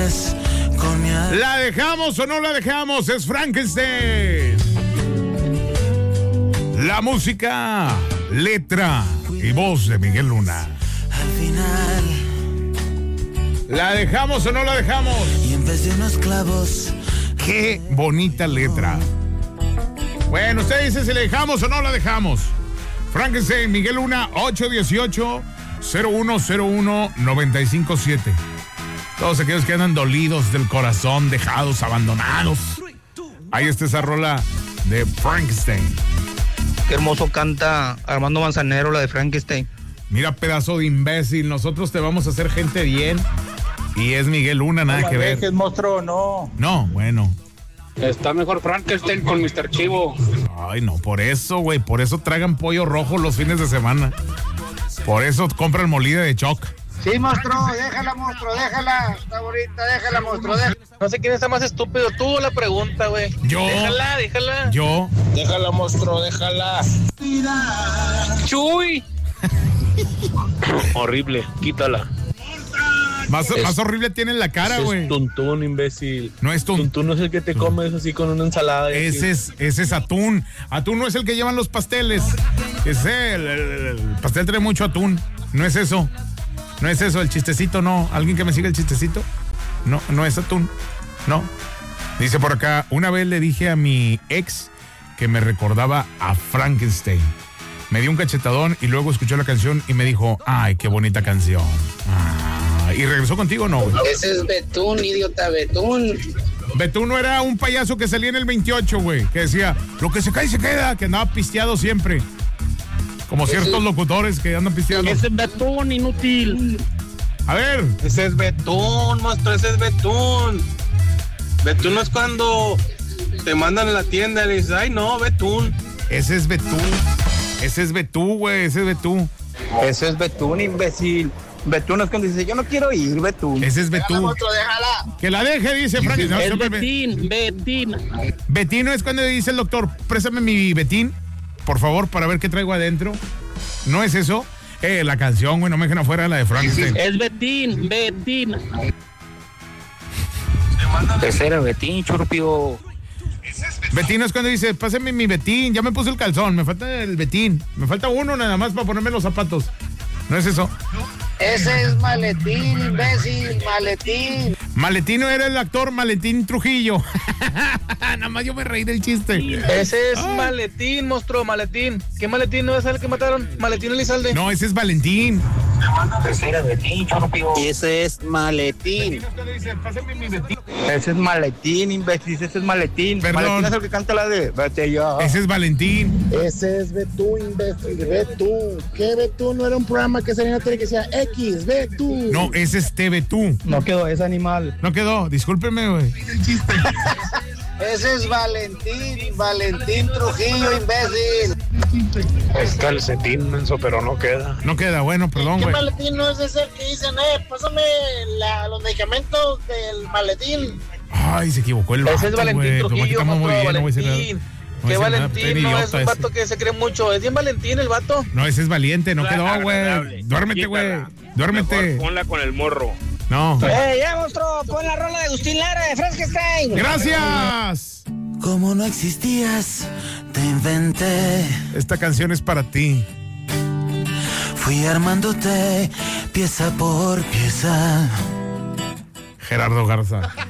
vez con mi... ¿La dejamos o no la dejamos? Es Frankenstein. La música, letra y voz de Miguel Luna. Al final. ¿La dejamos o no la dejamos? Y en vez de unos clavos. Qué bonita letra. Bueno, usted dice si la dejamos o no la dejamos. Frankenstein, Miguel Luna, 818-0101-957. Todos aquellos que andan dolidos del corazón, dejados, abandonados. Ahí está esa rola de Frankenstein. Qué hermoso canta Armando Manzanero, la de Frankenstein. Mira, pedazo de imbécil, nosotros te vamos a hacer gente bien. Y es Miguel Luna, nada que ver. ¿Es monstruo no? No, bueno. Está mejor Frankenstein con Mr. Chivo. Ay, no, por eso, güey. Por eso tragan pollo rojo los fines de semana. Por eso compran molida de choc. Sí, monstruo, déjala. Está bonita, déjala, monstruo, déjala. No sé quién está más estúpido, tú o la pregunta, güey. Yo. Déjala. Yo. Déjala, monstruo, déjala. ¡Chuy! Horrible, quítala. Más horrible tiene en la cara, güey. Es Tuntún, imbécil. No es Tuntún. Tuntún no es el que te comes así con una ensalada. Ese es atún. Atún no es el que llevan los pasteles. El pastel trae mucho atún. No es eso. No es eso, el chistecito no. ¿Alguien que me siga el chistecito? No es atún. No. Dice por acá, una vez le dije a mi ex que me recordaba a Frankenstein. Me dio un cachetadón y luego escuchó la canción y me dijo, ay, qué bonita canción. ¿Y regresó contigo o no, güey? Ese es Betún, idiota, Betún. Betún no era un payaso que salía en el 28, güey, que decía, lo que se cae se queda, que andaba pisteado siempre. Como ciertos locutores que andan pisteando. Ese es Betún, inútil. A ver. Ese es Betún, monstruo, ese es Betún. Betún no es cuando te mandan a la tienda y le dices, ay, no, Betún. Ese es Betún. Ese es Betún, güey, ese es Betún. Ese es Betún, imbécil. Betún es cuando dice, yo no quiero ir, Betún. Ese es Betún. Déjala. Que la deje, dice Frank. No, Es Betín. Betín no es cuando dice el doctor, préstame mi Betín, por favor, para ver qué traigo adentro. ¿No es eso? La canción, güey, no me dejen afuera la de Frankenstein. Es Betín. Ese era Betín, churpio. Betín no es cuando dice, pásame mi Betín, ya me puse el calzón, me falta el Betín. Me falta uno nada más para ponerme los zapatos. ¿No es eso? Ese es Maletín, imbécil, Maletín. Maletín no era el actor Maletín Trujillo. Nada más yo me reí del chiste. Ese es Maletín, monstruo, Maletín. ¿Qué Maletín no es el que mataron? Maletín Elizalde. No, ese es Valentín. Ese era Betín, churpio. Ese es Maletín. Ese es Maletín, imbécil, ese es Maletín. Perdón. Maletín es el que canta la de Vete ya. Ese es Valentín. Ese es Betún, imbécil, Betún. ¿Qué Betún? No era un programa que salía en la tele que decía X, Betún. No, ese es TV2. No quedó, es animal. No quedó, discúlpeme, güey. Ese es Valentín Trujillo, imbécil. Es calcetín, menso, pero no queda. No queda, bueno, perdón, ¿Qué güey. maletín no es ese que dicen, pásame los medicamentos del maletín? Ay, se equivocó el vato, Ese es Valentín güey. Trujillo, Muy monstruo, bien, no voy a decir nada. Valentín. No voy ¿Qué a decir nada, Valentín? estoy No, es idiota un vato ese. que se cree mucho. Es bien Valentín el vato. No, ese es valiente, no quedó, güey. Duérmete, güey. Duérmete. Ponla con el morro. No. Ya, monstruo, pon la rola de Agustín Lara de Frankenstein. Gracias. Como no existías, te inventé. Esta canción es para ti. Fui armándote pieza por pieza. Gerardo Garza.